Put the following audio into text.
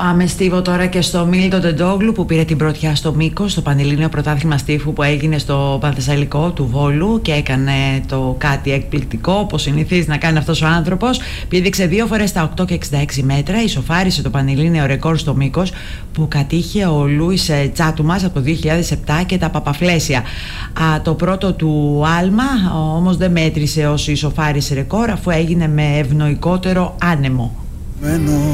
Με στίβο τώρα και στο Μίλτο Τεντόγλου που πήρε την πρωτιά στο Μήκος, στο Πανελλήνιο Πρωτάθλημα Στίβου που έγινε στο Πανθεσσαλικό του Βόλου και έκανε το κάτι εκπληκτικό όπως συνηθίζει να κάνει αυτός ο άνθρωπος. Πήδηξε 2 φορές τα 8 και 66 μέτρα, ισοφάρισε το Πανελλήνιο ρεκόρ στο Μήκος που κατήχε ο Λούις Τσάτουμας από το 2007 και τα Παπαφλέσια. Το πρώτο του άλμα όμως δεν μέτρησε ως ισοφάρισε ρεκόρ αφού έγινε με ευνοϊκότερο άνεμο.